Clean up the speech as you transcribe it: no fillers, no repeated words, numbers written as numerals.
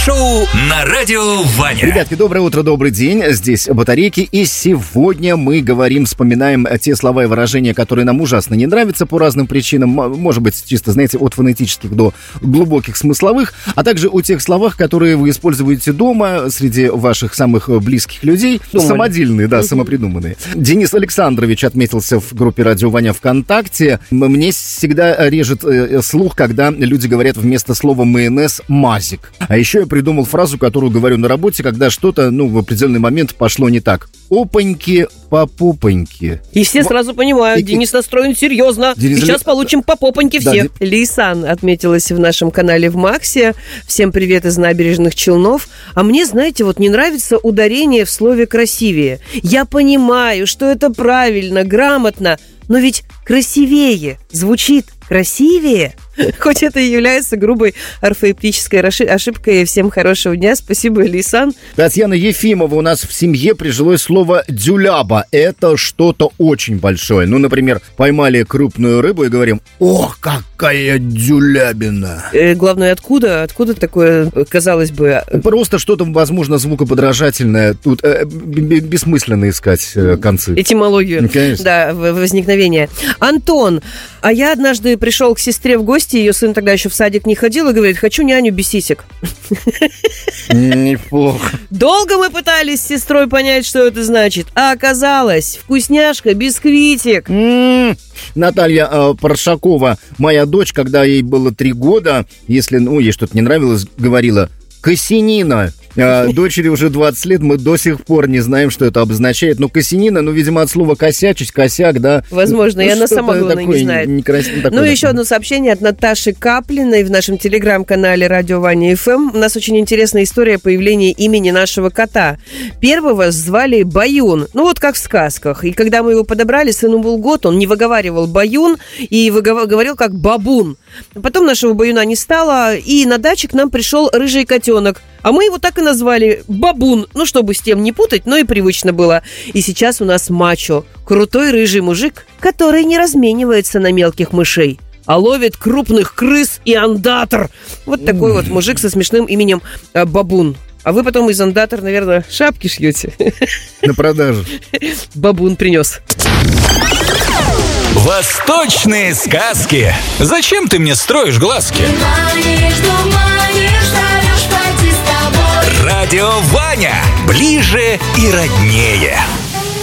шоу на радио Ваня. Ребятки, доброе утро, добрый день. Здесь Батарейки. И сегодня мы вспоминаем те слова и выражения, которые нам ужасно не нравятся по разным причинам. Может быть, чисто, знаете, от фонетических до глубоких смысловых. А также о тех словах, которые вы используете дома среди ваших самых близких людей. Самодельные, да, самопридуманные. Денис Александрович отметился в группе «Радио Ваня» ВКонтакте. Мне всегда режет слух, когда люди говорят вместо слова «майонез» «мазик». А еще я придумал фразу, которую говорю на работе, когда что-то, в определенный момент пошло не так. Опаньки по попоньки. И все сразу понимают, Денис настроен серьезно. Сейчас получим по попоньке все. Да. Лейсан отметилась в нашем канале в Максе. Всем привет из набережных Челнов. А мне, знаете, не нравится ударение в слове «красивее». Я понимаю, что это правильно, грамотно, но ведь красивее звучит красивее. Хоть это и является грубой орфоэпической ошибкой. Всем хорошего дня. Спасибо, Лейсан. Татьяна Ефимова. У нас в семье прижилось слово «дюляба». Это что-то очень большое. Например, поймали крупную рыбу и говорим: «Ох, какая дюлябина!» Главное, откуда? Откуда такое, казалось бы... Просто что-то, возможно, звукоподражательное. Тут бессмысленно искать концы. Этимологию. Конечно. Да, возникновение. Антон. А я однажды пришел к сестре в гости, ее сын тогда еще в садик не ходил, и говорит: хочу няню без сисек. Неплохо. Долго мы пытались с сестрой понять, что это значит, а оказалось, вкусняшка, бисквитик. Наталья Паршакова, моя дочь, когда ей было 3 года, если ей что-то не нравилось, говорила: «Косянина». Дочери уже 20 лет, мы до сих пор не знаем, что это обозначает. Косянина, видимо, от слова косячить, косяк, да. Возможно, и она сама, главное, не знает. Еще одно сообщение от Наташи Каплиной в нашем телеграм-канале «Радио Ваня ФМ». У нас очень интересная история появления имени нашего кота. Первого звали Баюн, как в сказках. И когда мы его подобрали, сыну был год, он не выговаривал Баюн и говорил как бабун. Потом нашего Баюна не стало, и на даче к нам пришел рыжий котенок. А мы его так и назвали Бабун. Чтобы с тем не путать, но и привычно было. И сейчас у нас мачо. Крутой рыжий мужик, который не разменивается на мелких мышей, а ловит крупных крыс и андатор. Вот такой мужик со смешным именем Бабун. А вы потом из андатор, наверное, шапки шьете. На продажу. Бабун принес. Восточные сказки. Зачем ты мне строишь глазки? Радио Ваня. Ближе и роднее.